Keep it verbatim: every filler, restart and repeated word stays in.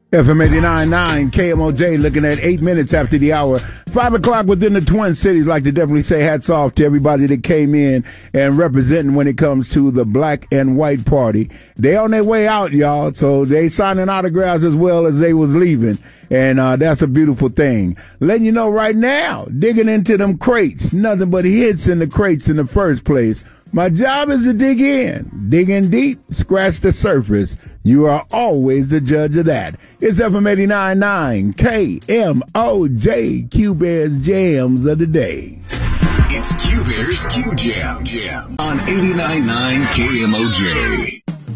F M eighty-nine point nine K M O J, looking at eight minutes after the hour. Five o'clock within the Twin Cities. Like to definitely say hats off to everybody that came in and representing when it comes to the Black and White Party. They on their way out, y'all. So they signing autographs as well as they was leaving. And uh, that's a beautiful thing. Letting you know right now, digging into them crates. Nothing but hits in the crates in the first place. My job is to dig in, dig in deep, scratch the surface. You are always the judge of that. It's F M eighty-nine point nine K M O J, Q-Bear's Jams of the Day. It's Q-Bear's Q-Jam Jam on eighty-nine point nine K M O J.